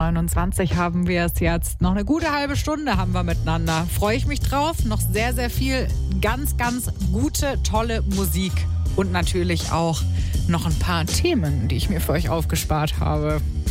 7:29 haben wir es jetzt. Noch eine gute halbe Stunde haben wir miteinander. Freue ich mich drauf. Noch sehr, sehr viel ganz, ganz gute, tolle Musik. Und natürlich auch noch ein paar Themen, die ich mir für euch aufgespart habe.